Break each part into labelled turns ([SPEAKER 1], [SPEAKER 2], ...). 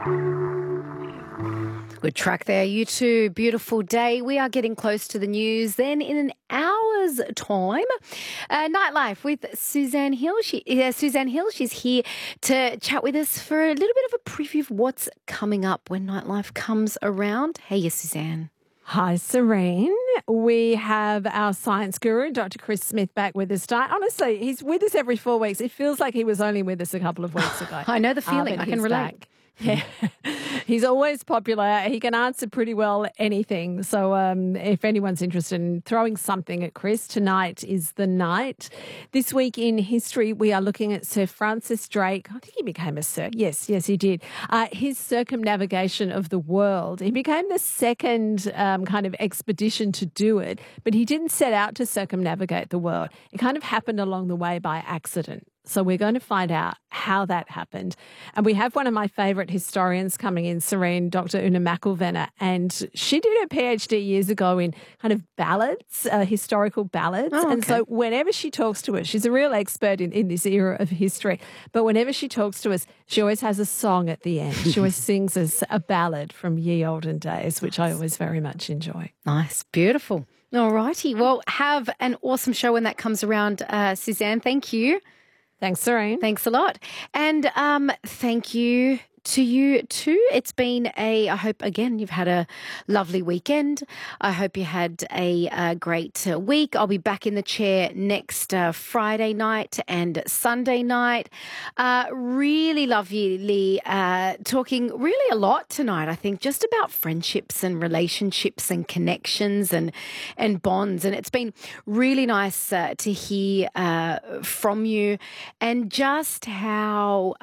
[SPEAKER 1] Good track there, you two. Beautiful day. We are getting close to the news. Then in an hour's time, Nightlife with Suzanne Hill. Suzanne Hill, she's here to chat with us for a little bit of a preview of what's coming up when Nightlife comes around. Hey, Suzanne.
[SPEAKER 2] Hi, Serene. We have our science guru, Dr. Chris Smith, back with us tonight. Honestly, he's with us every 4 weeks. It feels like he was only with us a couple of weeks ago.
[SPEAKER 1] I know the feeling. I can relate.
[SPEAKER 2] Back. Yeah, he's always popular. He can answer pretty well anything. So if anyone's interested in throwing something at Chris, tonight is the night. This week in history, we are looking at Sir Francis Drake. I think he became a Sir. Yes, he did. His circumnavigation of the world. He became the second kind of expedition to do it, but he didn't set out to circumnavigate the world. It kind of happened along the way by accident. So we're going to find out how that happened. And we have one of my favourite historians coming in, Serene, Dr. Una McElvenna, and she did her PhD years ago in kind of ballads, historical ballads.
[SPEAKER 1] Oh, okay.
[SPEAKER 2] And so whenever she talks to us, she's a real expert in this era of history, but whenever she talks to us, she always has a song at the end. She always sings us a ballad from ye olden days, which I always very much enjoy.
[SPEAKER 1] Nice, beautiful. All righty. Well, have an awesome show when that comes around, Suzanne. Thank you.
[SPEAKER 2] Thanks, Serene.
[SPEAKER 1] Thanks a lot. And thank you to you too. It's been I hope, again, you've had a lovely weekend. I hope you had a great week. I'll be back in the chair next Friday night and Sunday night. Really lovely talking really a lot tonight, I think, just about friendships and relationships and connections and bonds. And it's been really nice to hear from you and just how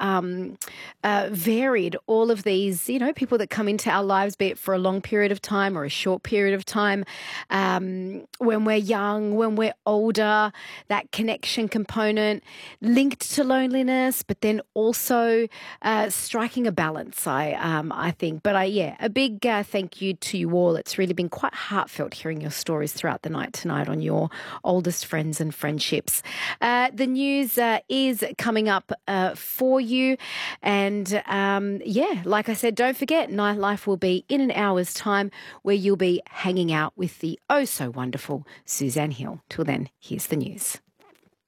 [SPEAKER 1] varied all of these, people that come into our lives, be it for a long period of time or a short period of time, when we're young, when we're older, that connection component linked to loneliness, but then also striking a balance, I think. But a big thank you to you all. It's really been quite heartfelt hearing your stories throughout the night tonight on your oldest friends and friendships. The news is coming up for you. And like I said, don't forget, Nightlife will be in an hour's time where you'll be hanging out with the oh so wonderful Suzanne Hill. Till then, here's the news.